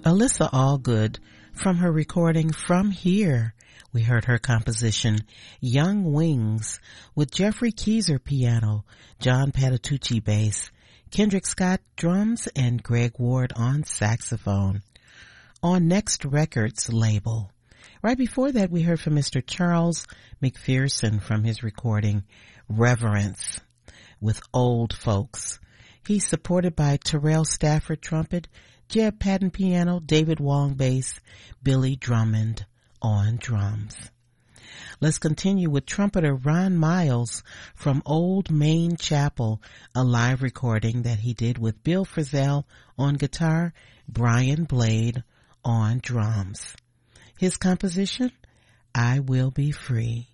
Alyssa Allgood, from her recording From Here, we heard her composition Young Wings with Jeffrey Keyser piano, John Patitucci bass, Kendrick Scott drums, and Greg Ward on saxophone on Next Records label. Right before that, we heard from Mr. Charles McPherson from his recording Reverence with Old Folks. He's supported by Terrell Stafford trumpet, Jeb Patton piano, David Wong bass, Billy Drummond on drums. Let's continue with trumpeter Ron Miles from Old Main Chapel, a live recording that he did with Bill Frisell on guitar, Brian Blade on drums. His composition, I Will Be Free.